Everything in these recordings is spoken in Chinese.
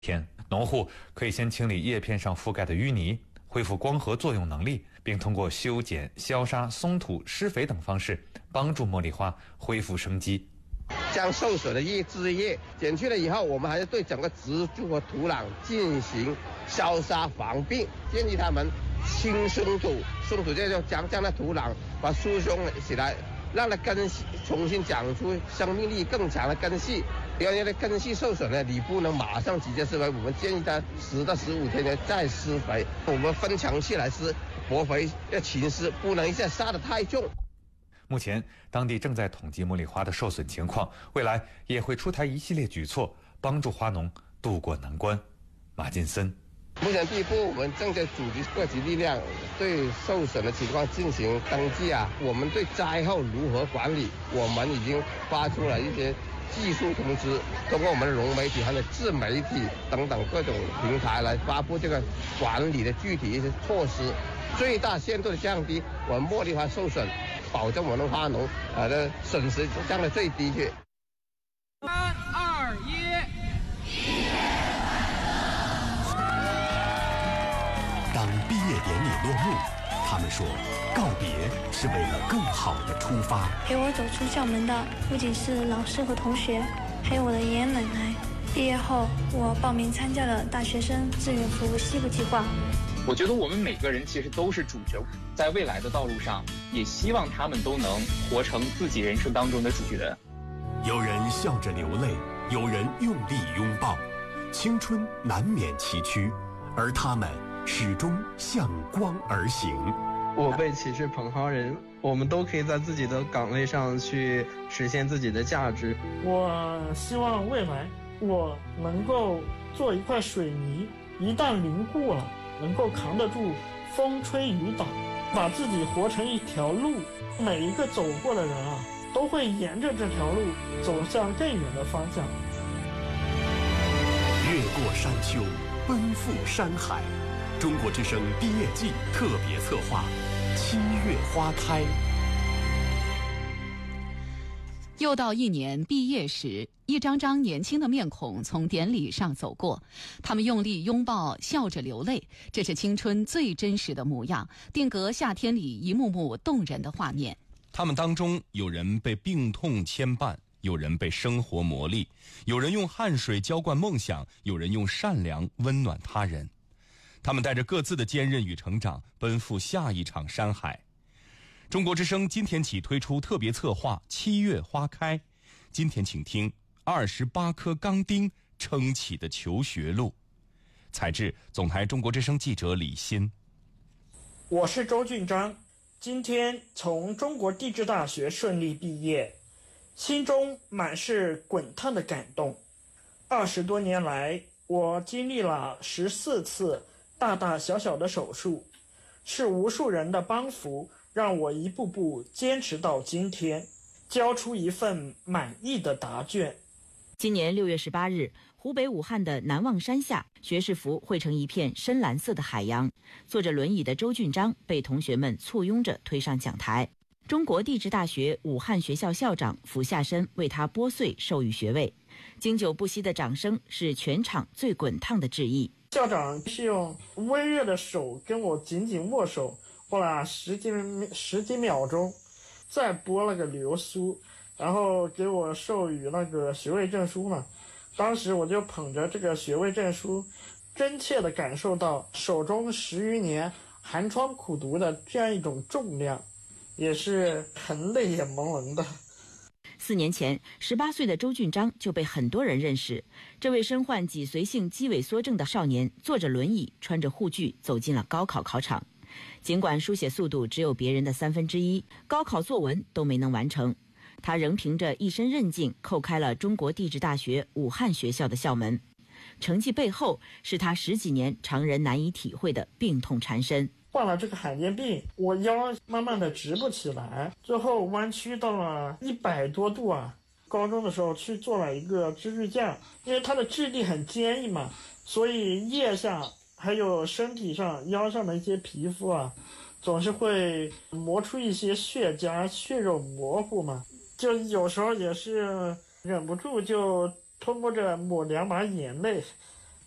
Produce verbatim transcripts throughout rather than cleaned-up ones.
天，农户可以先清理叶片上覆盖的淤泥，恢复光合作用能力，并通过修剪、消杀、松土、施肥等方式，帮助茉莉花恢复生机。 将受损的叶枝叶剪去了以后，我们还是对整个植株和土壤进行消杀防病，建议他们轻松土，松土这就将将那土壤把疏松起来，让它根系重新长出生命力更强的根系。因为那根系受损呢，你不能马上直接施肥，我们建议它十到十五天呢再施肥。我们分强期来施，薄肥要勤施，不能一下杀得太重。 目前，当地正在统计茉莉花的受损情况，未来也会出台一系列举措，帮助花农渡过难关。马金森， 目前第一步，我们正在组织各级力量对受损的情况进行登记啊。我们对灾后如何管理，我们已经发出了一些技术通知，通过我们的融媒体和自媒体等等各种平台来发布这个管理的具体一些措施，最大限度的降低我们茉莉花受损，保证我们花农呃的损失降到最低去。 三二一。 当毕业典礼落幕，他们说，告别是为了更好的出发。 陪我走出校门的不仅是老师和同学，还有我的爷爷奶奶。毕业后，我报名参加了大学生志愿服务西部计划。 我觉得我们每个人其实都是主角，在未来的道路上，也希望他们都能活成自己人生当中的主角。 有人笑着流泪，有人用力拥抱，青春难免崎岖，而他们始终向光而行。 我辈岂是蓬蒿人，我们都可以在自己的岗位上去实现自己的价值。 我希望未来我能够做一块水泥，一旦凝固了，能够扛得住风吹雨打，把自己活成一条路，每一个走过的人啊，都会沿着这条路走向更远的方向。 越过山丘，奔赴山海。中国之声毕业季特别策划，七月花开。 又到一年毕业时，一张张年轻的面孔从典礼上走过，他们用力拥抱，笑着流泪，这是青春最真实的模样，定格夏天里一幕幕动人的画面。 他们当中有人被病痛牵绊，有人被生活磨砺，有人用汗水浇灌梦想，有人用善良温暖他人。他们带着各自的坚韧与成长，奔赴下一场山海。中国之声今天起推出特别策划《七月花开》，今天请听二十八颗钢钉撑起的求学路。采制总台中国之声记者李欣。 我是周俊章，今天从中国地质大学顺利毕业，心中满是滚烫的感动。二十多年来，我经历了十四次大大小小的手术，是无数人的帮扶，让我一步步坚持到今天，交出一份满意的答卷。 今年六月十八日，湖北武汉的南望山下，学士服汇成一片深蓝色的海洋。坐着轮椅的周俊章被同学们簇拥着推上讲台。中国地质大学武汉学校校长俯下身为他拨穗授予学位。经久不息的掌声是全场最滚烫的致意。 校长是用温热的手跟我紧紧握手，握了十几十几秒钟，再拨了个流苏，然后给我授予那个学位证书嘛。当时我就捧着这个学位证书，真切地感受到手中十余年寒窗苦读的这样一种重量，也是很泪眼朦胧的。 四年前，十八岁的周俊章就被很多人认识。这位身患脊髓性肌萎缩症的少年，坐着轮椅，穿着护具走进了高考考场。尽管书写速度只有别人的三分之一，高考作文都没能完成，他仍凭着一身韧劲叩开了中国地质大学武汉学校的校门。成绩背后是他十几年常人难以体会的病痛缠身。 患了这个罕见病，我腰慢慢的直不起来，最后弯曲到了一百多度啊。高中的时候去做了一个支支架，因为它的质地很坚硬嘛，所以腋下还有身体上腰上的一些皮肤啊，总是会磨出一些血痂，血肉模糊嘛，就有时候也是忍不住就偷摸着抹两把眼泪，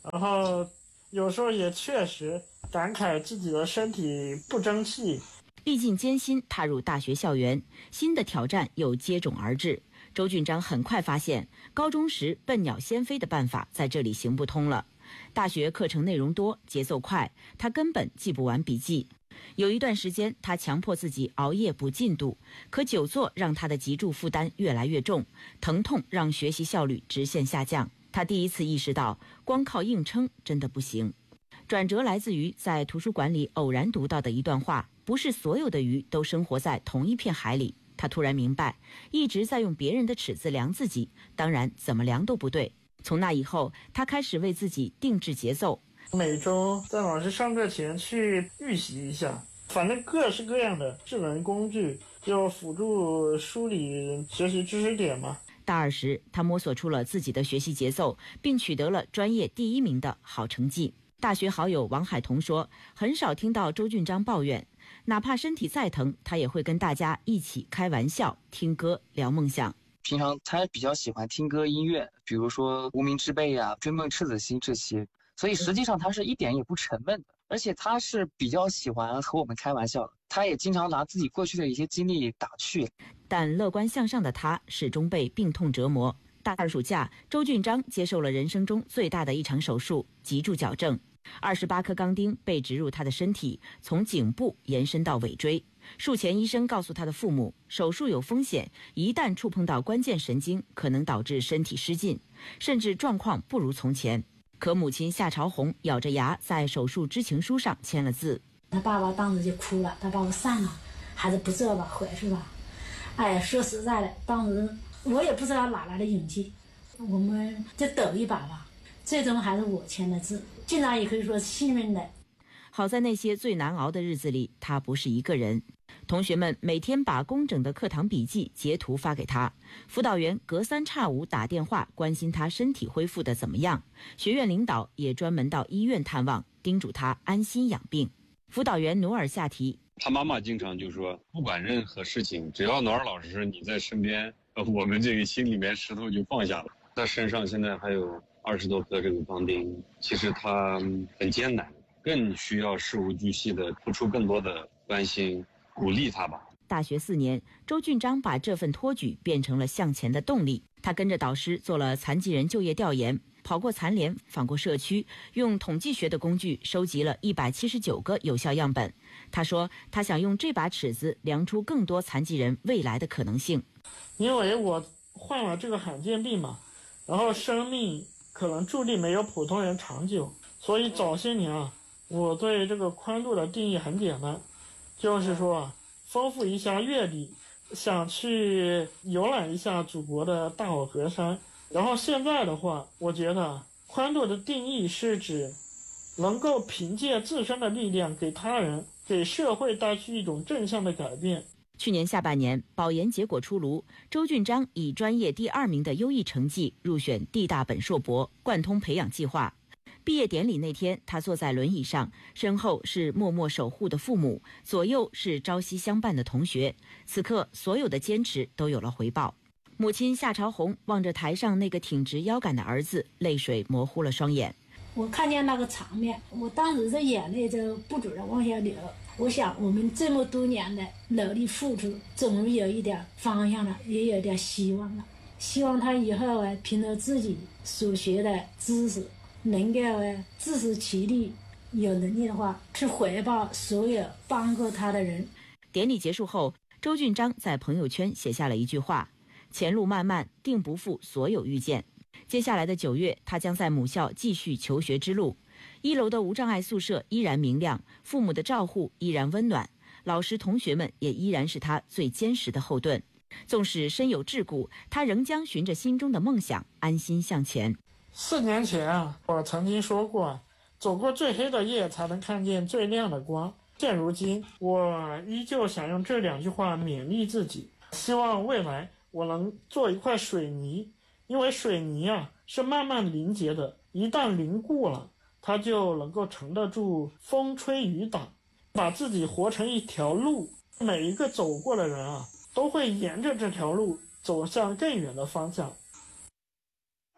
然后有时候也确实感慨自己的身体不争气。 历尽艰辛踏入大学校园，新的挑战又接踵而至。周俊章很快发现，高中时笨鸟先飞的办法在这里行不通了。大学课程内容多，节奏快，他根本记不完笔记。有一段时间，他强迫自己熬夜补进度，可久坐让他的脊柱负担越来越重，疼痛让学习效率直线下降。他第一次意识到，光靠硬撑真的不行。转折来自于在图书馆里偶然读到的一段话：不是所有的鱼都生活在同一片海里。他突然明白，一直在用别人的尺子量自己，当然怎么量都不对。从那以后，他开始为自己定制节奏， 每周在老师上课前去预习一下，反正各式各样的智能工具就辅助梳理学习知识点嘛。 大二时，他摸索出了自己的学习节奏，并取得了专业第一名的好成绩。大学好友王海彤说，很少听到周俊章抱怨，哪怕身体再疼，他也会跟大家一起开玩笑、听歌、聊梦想。 平常他比较喜欢听歌音乐，比如说无名之辈啊、追梦赤子心这些，所以实际上他是一点也不沉闷的，而且他是比较喜欢和我们开玩笑的，他也经常拿自己过去的一些经历打趣。 但乐观向上的他始终被病痛折磨。大二暑假，周俊章接受了人生中最大的一场手术——脊柱矫正。二十八颗钢钉被植入他的身体，从颈部延伸到尾椎。术前医生告诉他的父母，手术有风险，一旦触碰到关键神经，可能导致身体失禁，甚至状况不如从前。可母亲夏朝红咬着牙在手术知情书上签了字。 他爸爸当时就哭了，他把我散了，还是不这吧，回去吧。哎呀，说实在的，当时我也不知道哪来的勇气，我们就抖一把吧。最终还是我签的字，竟然也可以说幸运的。 好在那些最难熬的日子里，他不是一个人。同学们每天把工整的课堂笔记截图发给他，辅导员隔三差五打电话关心他身体恢复的怎么样，学院领导也专门到医院探望，叮嘱他安心养病。辅导员努尔夏提， 他妈妈经常就说，不管任何事情，只要努尔老师你在身边，我们这个心里面石头就放下了。他身上现在还有二十多颗这个钢钉，其实他很艰难，更需要事无巨细的付出更多的关心，鼓励他吧。 大学四年，周俊章把这份托举变成了向前的动力。他跟着导师做了残疾人就业调研，跑过残联，访过社区，用统计学的工具收集了一百七十九个有效样本。他说，他想用这把尺子量出更多残疾人未来的可能性。 因为我患了这个罕见病嘛，然后生命可能注定没有普通人长久，所以早些年啊，我对这个宽度的定义很简单，就是说啊，丰富一下阅历，想去游览一下祖国的大好河山。然后现在的话，我觉得宽度的定义是指能够凭借自身的力量给他人、给社会带去一种正向的改变。 去年下半年，保研结果出炉，周俊章以专业第二名的优异成绩入选地大本硕博贯通培养计划。毕业典礼那天，他坐在轮椅上，身后是默默守护的父母，左右是朝夕相伴的同学。此刻，所有的坚持都有了回报。母亲夏朝红望着台上那个挺直腰杆的儿子，泪水模糊了双眼。 我看见那个场面，我当时这眼泪就不住地往下流。我想，我们这么多年的努力付出，终于有一点方向了，也有点希望了。希望他以后啊，凭着自己所学的知识，能够啊自食其力，有能力的话去回报所有帮过他的人。 典礼结束后，周俊章在朋友圈写下了一句话：前路漫漫，定不负所有遇见。接下来的九月，他将在母校继续求学之路。一楼的无障碍宿舍依然明亮，父母的照护依然温暖，老师同学们也依然是他最坚实的后盾。纵使身有桎梏，他仍将循着心中的梦想安心向前。 四年前啊，我曾经说过，走过最黑的夜才能看见最亮的光。现如今，我依旧想用这两句话勉励自己，希望未来我能做一块水泥，因为水泥啊是慢慢凝结的，一旦凝固了，它就能够承得住风吹雨打，把自己活成一条路。每一个走过的人啊，都会沿着这条路走向更远的方向。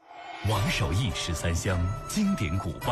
王守义十三香经典古